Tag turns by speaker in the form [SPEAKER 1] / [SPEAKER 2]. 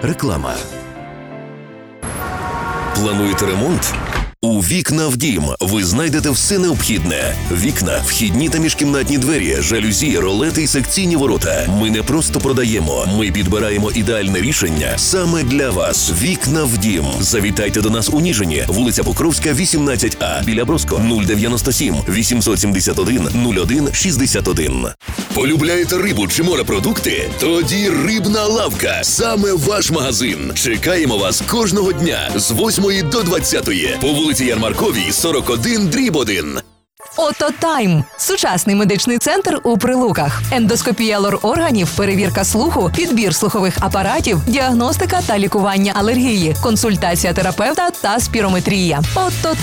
[SPEAKER 1] Реклама. Плануєте ремонт? У «Вікна в дім» ви знайдете все необхідне. Вікна, вхідні та міжкімнатні двері, жалюзі, ролети і секційні ворота. Ми не просто продаємо, ми підбираємо ідеальне рішення саме для вас. «Вікна в дім». Завітайте до нас у Ніжині, вулиця Покровська, 18А, біля Броско, 097 871 01 61. Полюбляєте рибу чи морепродукти? Тоді «Рибна лавка» – саме ваш магазин. Чекаємо вас кожного дня з 8 до 20 по вулиці Ярмарковій, 41/1.
[SPEAKER 2] Ототайм – сучасний медичний центр у Прилуках. Ендоскопія лор-органів, перевірка слуху, підбір слухових апаратів, діагностика та лікування алергії, консультація терапевта та спірометрія.